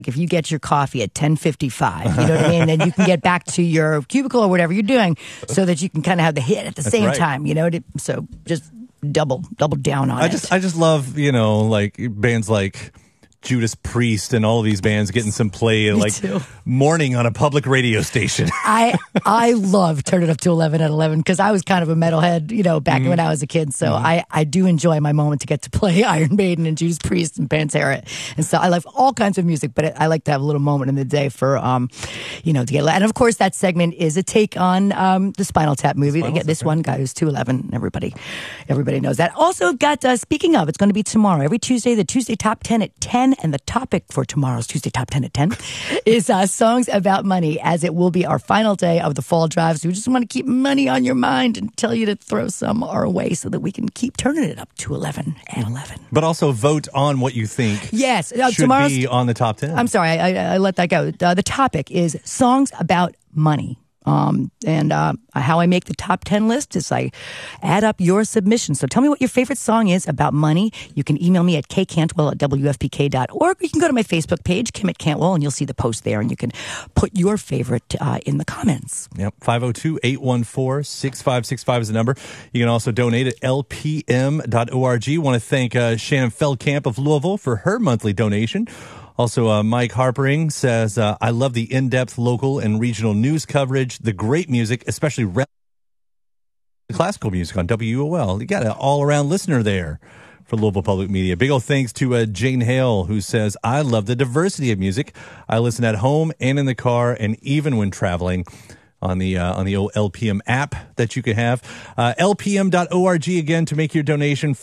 if you get your coffee at 10:55, you know what I mean? Then you can get back to your cubicle or whatever you're doing so that you can kind of have the hit at the same time, you know? So just double down on it. I just love, like bands like Judas Priest and all of these bands getting some play morning on a public radio station. I love Turn It Up to 11 at 11 because I was kind of a metalhead, back when I was a kid. So I do enjoy my moment to get to play Iron Maiden and Judas Priest and Pantera. And so I love all kinds of music, but I like to have a little moment in the day for, to get. And of course, that segment is a take on the Spinal Tap movie. This one guy who's 211. Everybody knows that. Also got, speaking of, it's going to be tomorrow. Every Tuesday, the Tuesday Top 10 at 10. And the topic for tomorrow's Tuesday Top 10 at 10 is songs about money, as it will be our final day of the fall drive. So we just want to keep money on your mind and tell you to throw some our way so that we can keep turning it up to 11 and 11. But also vote on what you think should be on the top 10. I'm sorry, I let that go. The topic is songs about money. How I make the top 10 list is I add up your submissions. So tell me what your favorite song is about money. You can email me at kcantwell@wfpk.org. Or you can go to my Facebook page, Kim at Cantwell, and you'll see the post there, and you can put your favorite in the comments. Yep, 502-814-6565 is the number. You can also donate at lpm.org. Want to thank Shannon Feldkamp of Louisville for her monthly donation. Also, Mike Harpering says, I love the in-depth local and regional news coverage, the great music, especially classical music on WOL. You got an all-around listener there for Louisville Public Media. Big old thanks to Jane Hale, who says, I love the diversity of music. I listen at home and in the car and even when traveling. On the old LPM app that you can have. LPM.org again to make your donation.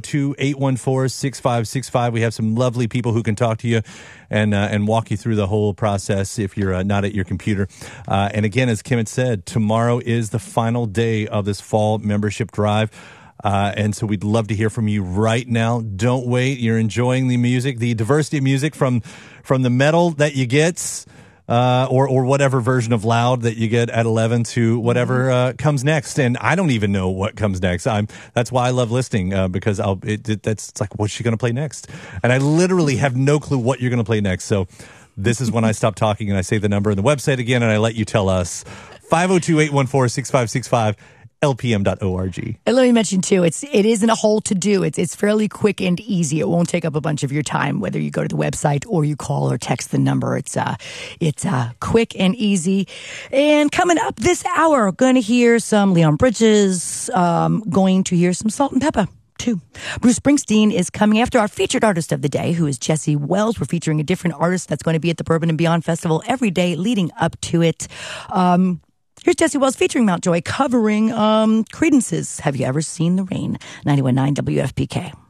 502-814-6565. We have some lovely people who can talk to you and walk you through the whole process if you're not at your computer. And again, as Kim had said, tomorrow is the final day of this fall membership drive. And so we'd love to hear from you right now. Don't wait. You're enjoying the music, the diversity of music from the metal that you get. Or whatever version of loud that you get at 11 to whatever comes next. And I don't even know what comes next. That's why I love listening because it's like, what's she going to play next? And I literally have no clue what you're going to play next. So this is when I stop talking and I say the number and the website again and I let you tell us. 502-814-6565. LPM.org. And let me mention too, it isn't a whole to do. It's fairly quick and easy. It won't take up a bunch of your time, whether you go to the website or you call or text the number. It's quick and easy. And coming up this hour, going to hear some Leon Bridges, going to hear some Salt and Pepper too. Bruce Springsteen is coming after our featured artist of the day, who is Jesse Wells. We're featuring a different artist that's going to be at the Bourbon and Beyond Festival every day leading up to it. Here's Jesse Wells featuring Mountjoy covering Creedence's Have You Ever Seen the Rain? 91.9 WFPK.